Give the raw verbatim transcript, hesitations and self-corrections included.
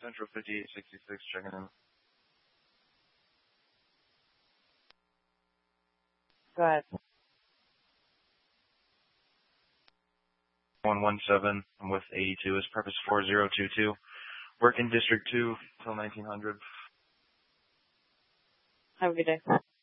Central fifty-eight sixty-six, checking in. Go ahead. one one seven, I'm with eighty-two, is purpose four zero two two. Working District two till nineteen hundred. Have a good day.